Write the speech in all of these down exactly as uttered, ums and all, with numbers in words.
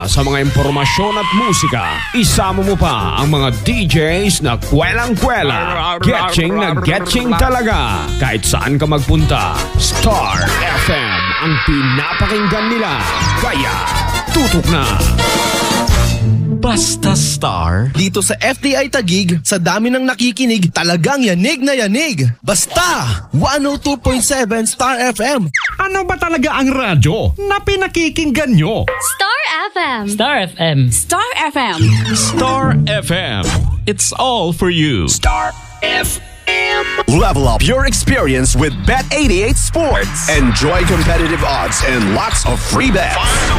Sa mga impormasyon at musika, isama mo pa ang mga D Js na kwelang-kwela, getching na getching talaga. Kahit saan ka magpunta, Star F M ang pinapakinggan nila. Kaya, tutok na! Basta Star. Dito sa F D I Taguig, sa dami ng nakikinig, talagang yanig na yanig. Basta! one oh two point seven Star F M. Ano ba talaga ang radyo na pinakikinggan nyo? Star F M. Star F M. Star F M. Star F M. It's all for you. Star F M. Level up your experience with Bet eighty-eight Sports. Enjoy competitive odds and lots of free bets.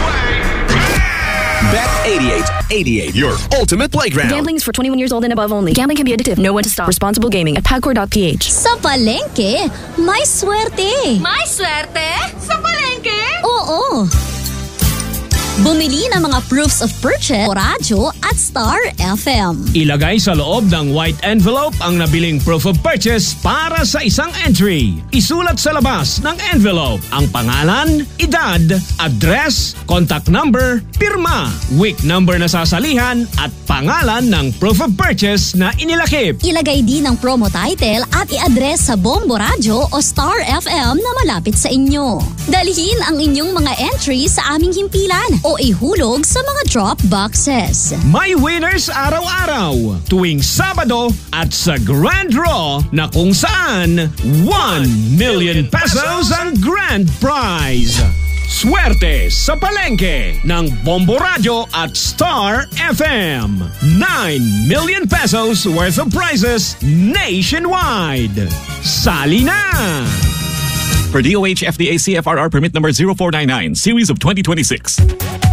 Bet eighty-eight, eighty-eight, your ultimate playground. Gambling is for twenty-one years old and above only. Gambling can be addictive. Know when to stop. Responsible gaming at pagcor dot p h. Sa palengke, may swerte. May swerte? Sa palengke? Oo. Bumili ng mga proofs of purchase o radyo at Star F M. Ilagay sa loob ng white envelope ang nabiling proof of purchase para sa isang entry. Isulat sa labas ng envelope ang pangalan, edad, address, contact number, pirma, week number na sasalihan at pangalan ng proof of purchase na inilakip. Ilagay din ang promo title at i-address sa Bombo Radio o Star F M na malapit sa inyo. Dalhin ang inyong mga entry sa aming himpilan o ihulog sa mga drop boxes. May winners araw-araw tuwing Sabado at sa Grand Draw na kung saan one million pesos ang grand prize. Swerte sa palengke ng Bombo Radio at Star F M. nine million pesos worth of prizes nationwide. Sali na! For D O H F D A C F R R permit number zero four nine nine, series of twenty twenty-six.